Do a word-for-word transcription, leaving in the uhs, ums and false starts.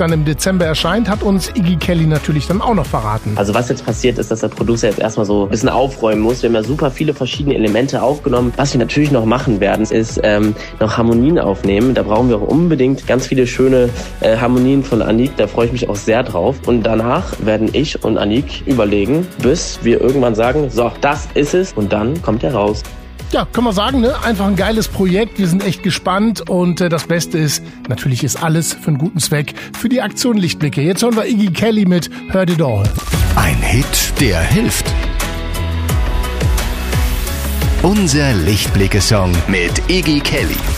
dann im Dezember erscheint, hat uns Iggy Kelly natürlich dann auch noch verraten. Also was jetzt passiert ist, dass der Producer jetzt erstmal so ein bisschen aufräumen muss. Wir haben ja super viele verschiedene Elemente aufgenommen. Was wir natürlich noch machen werden, ist ähm, noch Harmonien aufnehmen. Da brauchen wir auch unbedingt ganz viele schöne äh, Harmonien von Anik. Da freue ich mich auch sehr drauf. Und danach werden ich und Anik überlegen, bis wir irgendwann sagen, so, das ist es. Und dann kommt er raus. Ja, können wir sagen, ne? Einfach ein geiles Projekt. Wir sind echt gespannt. Und äh, das Beste ist, natürlich ist alles für einen guten Zweck. Für die Aktion Lichtblicke. Jetzt hören wir Iggy Kelly mit Heard It All. Ein Hit, der hilft. Unser Lichtblicke-Song mit Iggy Kelly.